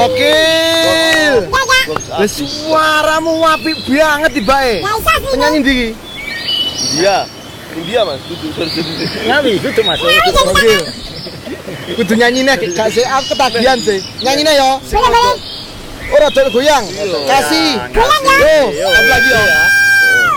Gokil. Lah suaramu apik banget tibae. Penyanyi ndi? India Mas, Ngawi kudu Mas. Gokil. Kudu nyanyine gak sih aku ketagihan sih. Nyanyine yo. Boleh. Ora dol goyang. Kasih. Goyang ya. Yo, lagi yo.